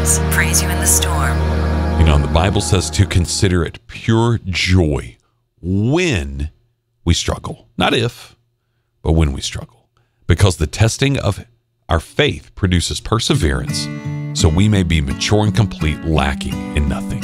storms. Praise you in the storm. You know, the Bible says to consider it pure joy when we struggle. Not if, but when we struggle. Because the testing of our faith produces perseverance, so we may be mature and complete, lacking in nothing.